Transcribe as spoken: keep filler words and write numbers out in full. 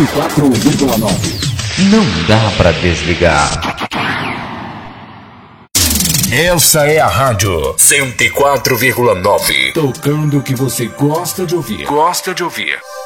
quatro vírgula nove. Não dá pra desligar. Essa é a rádio cento e quatro vírgula nove. Tocando o que você gosta de ouvir. Gosta de ouvir.